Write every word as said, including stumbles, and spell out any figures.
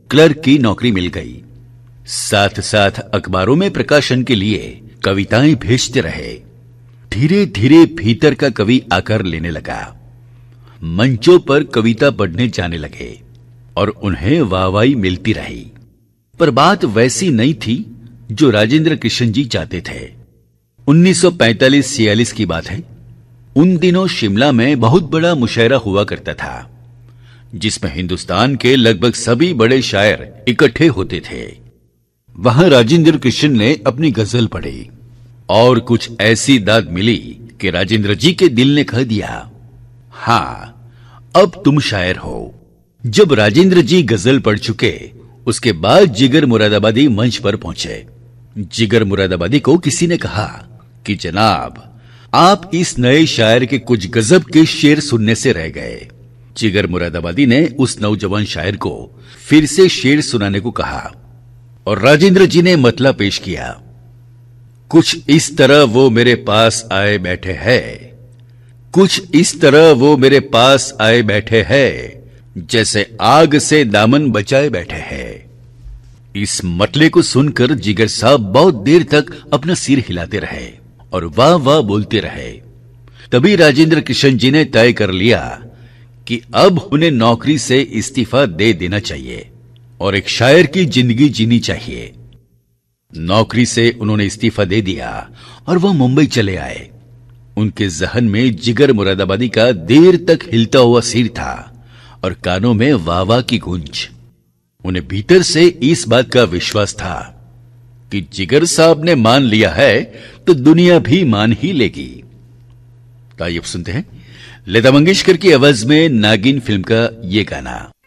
Clerk की नौकरी मिल गई। साथ साथ अखबारों में प्रकाशन के लिए कविताएं भेजते रहे। धीरे धीरे भीतर का कवि आकार लेने लगा। मंचों पर कविता पढ़ने जाने लगे और उन्हें वाहवाही मिलती रही। पर बात वैसी नहीं थी जो राजेंद्र कृष्ण जी चाहते थे। उन्नीस सौ पैंतालीस छियालीस की बात है। उन दिनों शिमला में बहुत बड़ा मुशायरा हुआ करता था, जिसमें हिंदुस्तान के लगभग सभी बड़े शायर इकट्ठे होते थे। वहां राजेंद्र कृष्ण ने अपनी गजल पढ़ी और कुछ ऐसी दाद मिली कि राजेंद्र जी के दिल ने कह दिया, हाँ अब तुम शायर हो। जब राजेंद्र जी गजल पढ़ चुके, उसके बाद जिगर मुरादाबादी मंच पर पहुंचे। जिगर मुरादाबादी को किसी ने कहा कि जनाब, आप इस नए शायर के कुछ गजब के शेर सुनने से रह गए। जिगर मुरादाबादी ने उस नौजवान शायर को फिर से शेर सुनाने को कहा और राजेंद्र जी ने मतला पेश किया। कुछ इस तरह वो मेरे पास आए बैठे हैं, कुछ इस तरह वो मेरे पास आए बैठे हैं, जैसे आग से दामन बचाए बैठे हैं। इस मतले को सुनकर जिगर साहब बहुत देर तक अपना सिर हिलाते रहे और वाह वाह बोलते रहे। तभी राजेंद्र कृष्ण जी ने तय कर लिया कि अब उन्हें नौकरी से इस्तीफा दे देना चाहिए और एक शायर की जिंदगी जीनी चाहिए। नौकरी से उन्होंने इस्तीफा दे दिया और वह मुंबई चले आए। उनके जहन में जिगर मुरादाबादी का देर तक हिलता हुआ सिर था और कानों में वाह वाह की गूंज। उन्हें भीतर से इस बात का विश्वास था कि जिगर साहब ने मान लिया है तो दुनिया भी मान ही लेगी। तो आइए अब सुनते हैं लता मंगेशकर की आवाज में नागिन फिल्म का ये गाना।